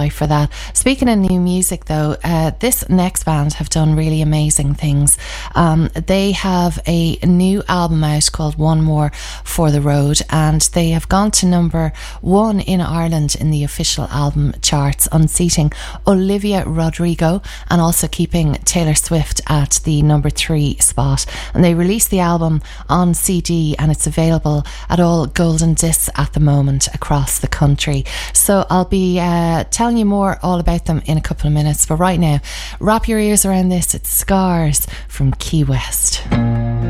Spotify for that. Speaking of new music though, this next band have done really amazing things. They have a new album out called One More for the Road, and they have gone to number 1 in Ireland in the official album charts, unseating Olivia Rodrigo and also keeping Taylor Swift at the number 3 spot. And they released the album on CD and it's available at all golden discs at the moment across the country. So I'll be telling you more all about them in a couple of minutes, but right now wrap your ears around this. It's Scars from Key West.